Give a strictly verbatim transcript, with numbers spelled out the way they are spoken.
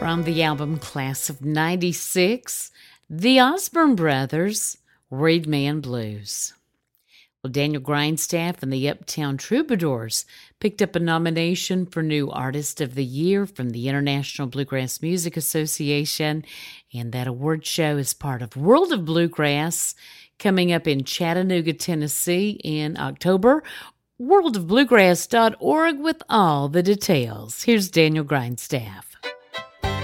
From the album Class of ninety-six, the Osborne Brothers, Reed Man Blues. Well, Daniel Grindstaff and the Uptown Troubadours picked up a nomination for New Artist of the Year from the International Bluegrass Music Association, and that award show is part of World of Bluegrass, coming up in Chattanooga, Tennessee in October. world of bluegrass dot org with all the details. Here's Daniel Grindstaff.